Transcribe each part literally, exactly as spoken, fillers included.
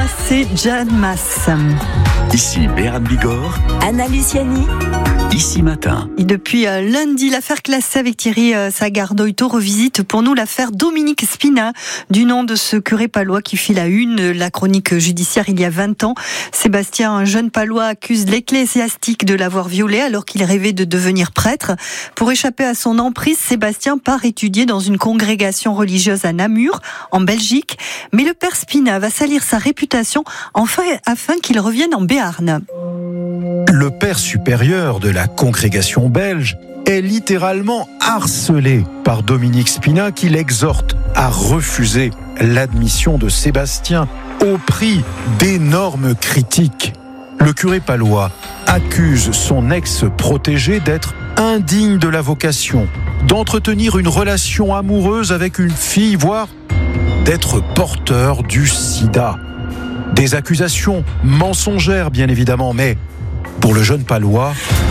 c'est Jeanne Masse. Ici Béran Bigorre, Anna Luciani. Ici Matin. Et depuis euh, lundi, l'affaire classée avec Thierry euh, Sagardoito revisite pour nous l'affaire Dominique Spina, du nom de ce curé palois qui fit la une, la chronique judiciaire il y a vingt ans. Sébastien, un jeune palois, accuse l'ecclésiastique de l'avoir violé alors qu'il rêvait de devenir prêtre. Pour échapper à son emprise, Sébastien part étudier dans une congrégation religieuse à Namur, en Belgique. Mais le père Spina va salir sa réputation enfin, afin qu'il revienne en Béarn. Le père supérieur de la congrégation belge est littéralement harcelé par Dominique Spina qui l'exhorte à refuser l'admission de Sébastien au prix d'énormes critiques. Le curé palois accuse son ex-protégé d'être indigne de la vocation, d'entretenir une relation amoureuse avec une fille, voire d'être porteur du sida. Des accusations mensongères, bien évidemment, mais pour le jeune palois,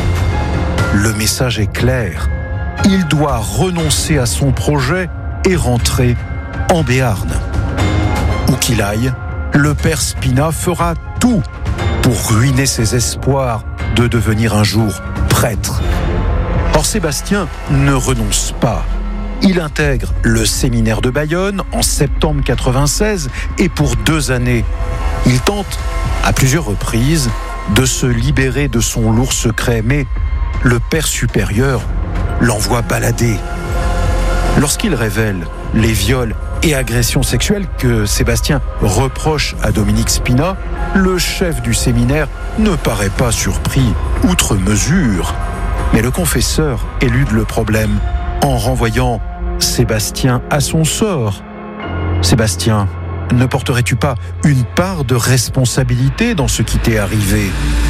le message est clair. Il doit renoncer à son projet et rentrer en Béarn. Où qu'il aille, le père Spina fera tout pour ruiner ses espoirs de devenir un jour prêtre. Or, Sébastien ne renonce pas. Il intègre le séminaire de Bayonne en septembre quatre-vingt-seize et pour deux années, il tente à plusieurs reprises de se libérer de son lourd secret, mais le père supérieur l'envoie balader. Lorsqu'il révèle les viols et agressions sexuelles que Sébastien reproche à Dominique Spina, le chef du séminaire ne paraît pas surpris, outre mesure. Mais le confesseur élude le problème en renvoyant Sébastien à son sort. Sébastien, ne porterais-tu pas une part de responsabilité dans ce qui t'est arrivé ?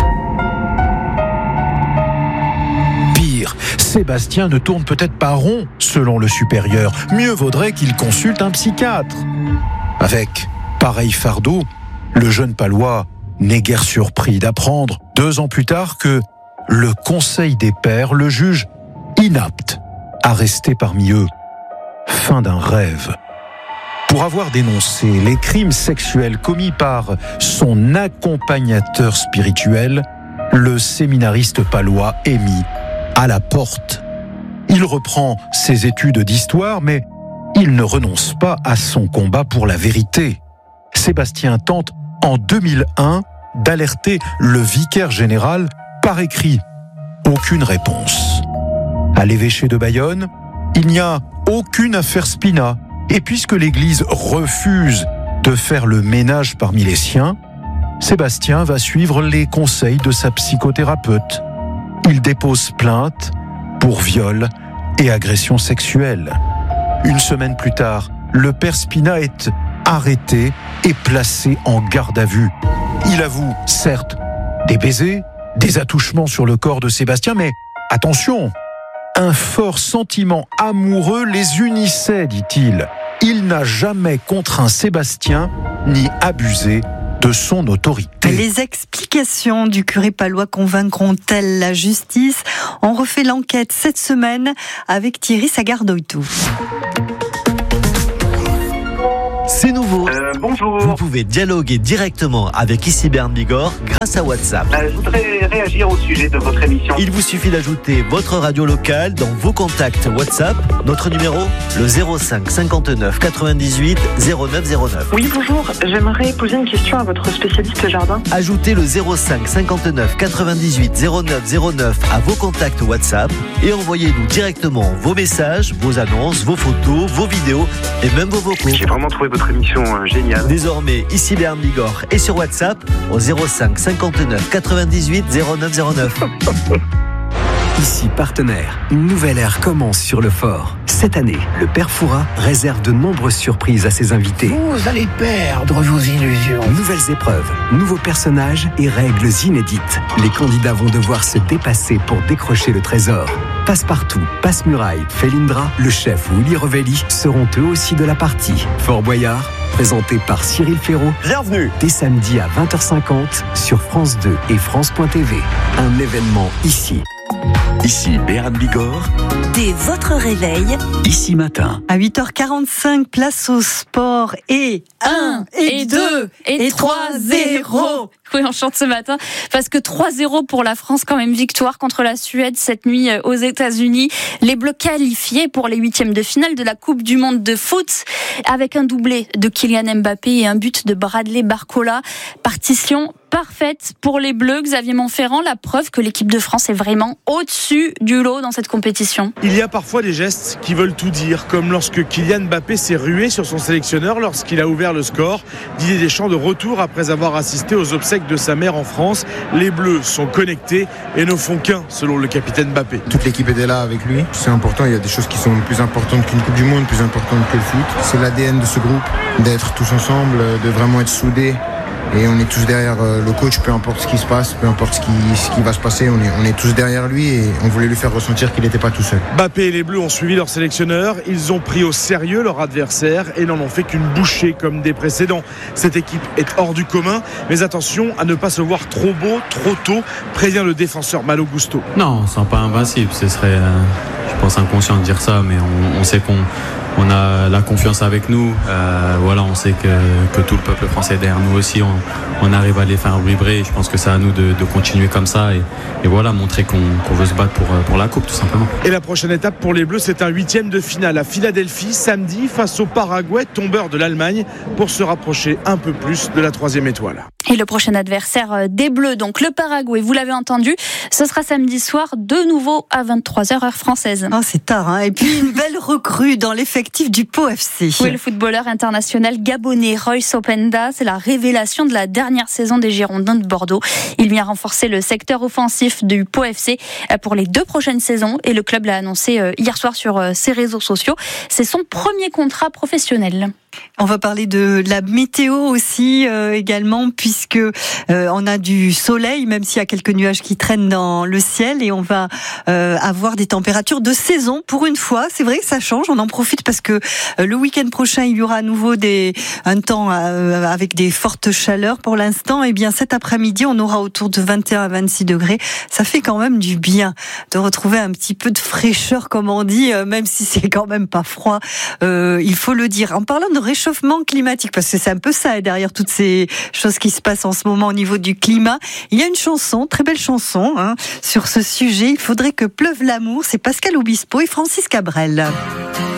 Pire, Sébastien ne tourne peut-être pas rond, selon le supérieur. Mieux vaudrait qu'il consulte un psychiatre. Avec pareil fardeau, le jeune palois n'est guère surpris d'apprendre, deux ans plus tard, que le Conseil des pairs le juge inapte à rester parmi eux. Fin d'un rêve. Pour avoir dénoncé les crimes sexuels commis par son accompagnateur spirituel, le séminariste palois est mis à la porte. Il reprend ses études d'histoire, mais il ne renonce pas à son combat pour la vérité. Sébastien tente en deux mille un d'alerter le vicaire général par écrit. Aucune réponse. À l'évêché de Bayonne, il n'y a aucune affaire Spina. Et puisque l'Église refuse de faire le ménage parmi les siens, Sébastien va suivre les conseils de sa psychothérapeute. Il dépose plainte pour viol et agression sexuelle. Une semaine plus tard, le père Spina est arrêté et placé en garde à vue. Il avoue, certes, des baisers, des attouchements sur le corps de Sébastien, mais attention, un fort sentiment amoureux les unissait, dit-il. Il n'a jamais contraint Sébastien ni abusé de son autorité. Les explications du curé palois convaincront-elles la justice ? On refait l'enquête cette semaine avec Thierry Sagardoito. C'est nouveau. Euh, bonjour. Vous pouvez dialoguer directement avec Ici Béran Bigorre grâce à WhatsApp. Euh, je voudrais réagir au sujet de votre émission. Il vous suffit d'ajouter votre radio locale dans vos contacts WhatsApp. Notre numéro, le zéro cinq cinquante-neuf quatre-vingt-dix-huit zéro neuf zéro neuf. Oui, bonjour. J'aimerais poser une question à votre spécialiste jardin. Ajoutez le zéro cinq cinquante-neuf quatre-vingt-dix-huit zéro neuf zéro neuf à vos contacts WhatsApp et envoyez-nous directement vos messages, vos annonces, vos photos, vos vidéos et même vos vocaux. J'ai vraiment trouvé votre émission euh, géniale. Désormais, ici Béran Bigorre et sur WhatsApp au zéro cinq cinquante-neuf quatre-vingt-dix-huit zéro neuf zéro neuf. Ici Partenaire, une nouvelle ère commence sur le fort. Cette année, le Père Fouras réserve de nombreuses surprises à ses invités. Vous allez perdre vos illusions. Nouvelles épreuves, nouveaux personnages et règles inédites. Les candidats vont devoir se dépasser pour décrocher le trésor. Passe-Partout, Passe-Muraille, Felindra, le chef Willy Revelli seront eux aussi de la partie. Fort Boyard, présenté par Cyril Ferraud. Bienvenue. Dès samedi à vingt heures cinquante sur France deux et France point T V. Un événement ici. Ici Béran Bigorre. Dès votre réveil, Ici Matin. À huit heures quarante-cinq, place au sport et un et deux et trois zéro. Oui, on chante ce matin parce que trois zéro pour la France, quand même, victoire contre la Suède cette nuit aux États-Unis. Les Bleus qualifiés pour les huitièmes de finale de la Coupe du Monde de foot avec un doublé de Kylian Mbappé et un but de Bradley Barcola. Partition parfaite pour les Bleus. Xavier Montferrand, la preuve que l'équipe de France est vraiment au-dessus du lot dans cette compétition. Il y a parfois des gestes qui veulent tout dire, comme lorsque Kylian Mbappé s'est rué sur son sélectionneur lorsqu'il a ouvert le score. Didier Deschamps de retour après avoir assisté aux obsèques de sa mère en France. Les Bleus sont connectés et ne font qu'un, selon le capitaine Mbappé. Toute l'équipe était là avec lui. C'est important, il y a des choses qui sont plus importantes qu'une Coupe du Monde, plus importantes que le foot. C'est l'A D N de ce groupe, d'être tous ensemble, de vraiment être soudés. Et on est tous derrière le coach, peu importe ce qui se passe, peu importe ce qui, ce qui va se passer, on est, on est tous derrière lui et on voulait lui faire ressentir qu'il n'était pas tout seul. Mbappé et les Bleus ont suivi leur sélectionneur, ils ont pris au sérieux leur adversaire et n'en ont fait qu'une bouchée comme des précédents. Cette équipe est hors du commun, mais attention à ne pas se voir trop beau, trop tôt, prévient le défenseur Malo Gusto. Non, on ne sent pas invincible, ce serait, euh, je pense, inconscient de dire ça, mais on, on sait qu'on on a la confiance avec nous, euh, voilà, on sait que, que tout le peuple français est derrière nous aussi, on, on arrive à les faire vibrer. Je pense que c'est à nous de, de continuer comme ça et, et voilà, montrer qu'on, qu'on veut se battre pour, pour la coupe tout simplement. Et la prochaine étape pour les Bleus, c'est un huitième de finale à Philadelphie samedi face au Paraguay, tombeur de l'Allemagne, pour se rapprocher un peu plus de la troisième étoile. Et le prochain adversaire des Bleus, donc le Paraguay, vous l'avez entendu, ce sera samedi soir, de nouveau à vingt-trois heures heure française. Oh, c'est tard, hein. Et puis une belle recrue dans l'effectif du Pau F C. Oui, le footballeur international gabonais Royce Openda, c'est la révélation de la dernière saison des Girondins de Bordeaux. Il vient renforcer le secteur offensif du Pau F C pour les deux prochaines saisons et le club l'a annoncé hier soir sur ses réseaux sociaux. C'est son premier contrat professionnel. On va parler de la météo aussi euh, également, puisque euh, on a du soleil, même s'il y a quelques nuages qui traînent dans le ciel, et on va euh, avoir des températures de saison pour une fois. C'est vrai que ça change, on en profite parce que euh, le week-end prochain il y aura à nouveau des un temps euh, avec des fortes chaleurs. Pour l'instant, et eh bien cet après-midi on aura autour de vingt et un à vingt-six degrés. Ça fait quand même du bien de retrouver un petit peu de fraîcheur, comme on dit, euh, même si c'est quand même pas froid. Euh, il faut le dire. En parlant de réchauffement climatique, parce que c'est un peu ça derrière toutes ces choses qui se passent en ce moment au niveau du climat. Il y a une chanson, très belle chanson, hein, sur ce sujet. Il faudrait que pleuve l'amour. C'est Pascal Obispo et Francis Cabrel.